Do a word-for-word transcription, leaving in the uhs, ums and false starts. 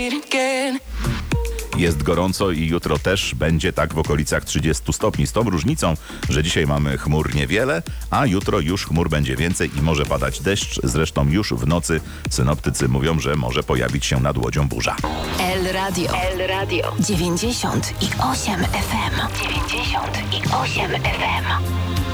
Jest gorąco i jutro też będzie tak w okolicach trzydziestu stopni. Z tą różnicą, że dzisiaj mamy chmur niewiele, a jutro już chmur będzie więcej i może padać deszcz. Zresztą już w nocy synoptycy mówią, że może pojawić się nad Łodzią burza. El Radio. El Radio. dziewięćdziesiąt i osiem F M. dziewięćdziesiąt i osiem F M.